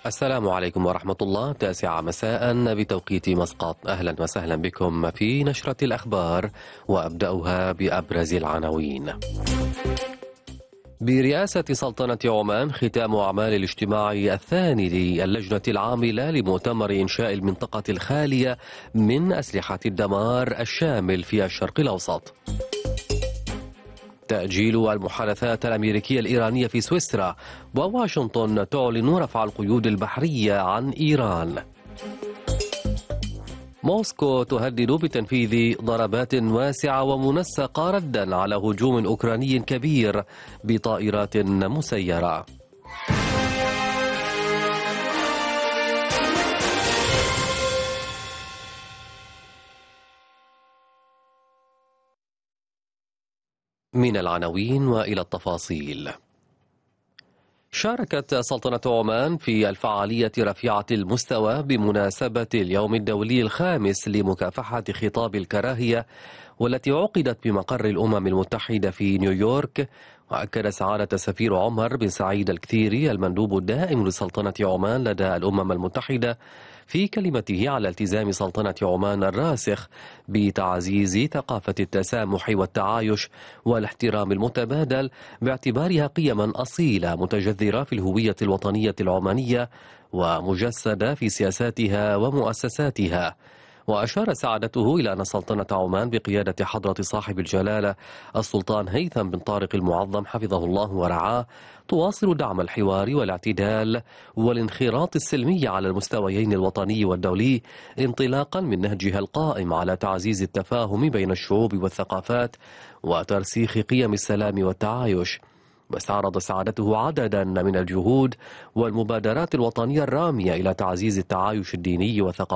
السلام عليكم ورحمة الله. 9 مساء بتوقيت مسقط. أهلا وسهلا بكم في نشرة الأخبار، وأبدأها بأبرز العناوين. برئاسة سلطنة عمان ختام أعمال الاجتماع الثاني للجنة العاملة لمؤتمر إنشاء المنطقة الخالية من أسلحة الدمار الشامل في الشرق الأوسط. تأجيل المحادثات الأمريكية الإيرانية في سويسرا، وواشنطن تعلن رفع القيود البحرية عن إيران. موسكو تهدد بتنفيذ ضربات واسعة ومنسقة ردا على هجوم أوكراني كبير بطائرات مسيرة. من العناوين وإلى التفاصيل. شاركت سلطنة عمان في الفعالية رفيعة المستوى بمناسبة اليوم الدولي الخامس لمكافحة خطاب الكراهية، والتي عقدت بمقر الأمم المتحدة في نيويورك. وأكد سعادة سفير عمر بن سعيد الكثيري المندوب الدائم لسلطنة عمان لدى الأمم المتحدة في كلمته على التزام سلطنة عمان الراسخ بتعزيز ثقافة التسامح والتعايش والاحترام المتبادل، باعتبارها قيما أصيلة متجذرة في الهوية الوطنية العمانية ومجسدة في سياساتها ومؤسساتها. وأشار سعادته إلى أن سلطنة عمان بقيادة حضرة صاحب الجلالة السلطان هيثم بن طارق المعظم حفظه الله ورعاه تواصل دعم الحوار والاعتدال والانخراط السلمي على المستويين الوطني والدولي، انطلاقا من نهجها القائم على تعزيز التفاهم بين الشعوب والثقافات وترسيخ قيم السلام والتعايش. واستعرض سعادته عددا من الجهود والمبادرات الوطنية الرامية إلى تعزيز التعايش الديني والثقافي